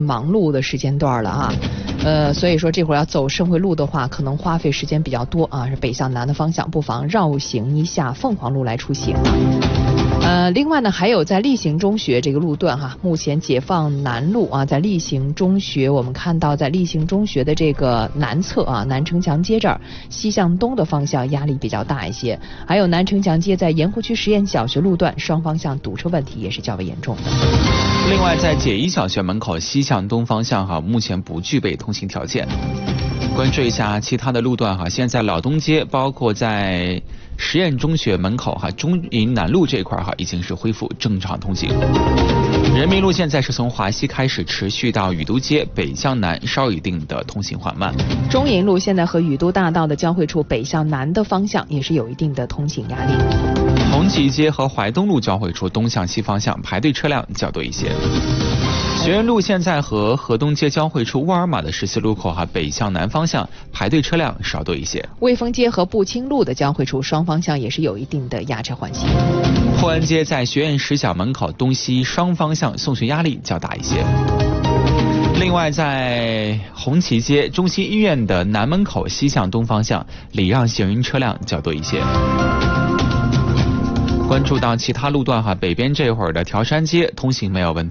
忙碌的时间段了啊。所以说这会儿要走盛惠路的话，可能花费时间比较多啊，是北向南的方向，不妨绕行一下凤凰路来出行。另外呢，还有在力行中学这个路段哈，目前解放南路啊，在力行中学，我们看到在力行中学的这个南侧啊，南城墙街这儿西向东的方向压力比较大一些，还有南城墙街在盐湖区实验小学路段双方向堵车问题也是较为严重的。 另外，在解一小学门口西向东方向哈，目前不具备通行条件。关注一下其他的路段哈，现在老东街包括在实验中学门口哈，中营南路这一块哈，已经是恢复正常通行。人民路现在是从华西开始持续到雨都街北向南，稍有一定的通行缓慢。 中营路现在和雨都大道的交汇处北向南的方向也是有一定的通行压力。 红旗街和怀东路交汇处东向西方向排队车辆较多一些。学院路现在和河东街交汇处沃尔玛的14路口哈，北向南方向排队车辆少多一些。 卫风街和步青路的交汇处双方向也是有一定的压车缓行。 霍恩街在学院实小门口东西双方向送学压力较大一些。另外，在红旗街中心医院的南门口西向东方向礼让行人车辆较多一些。关注到其他路段哈，北边这会儿的条山街通行没有问题。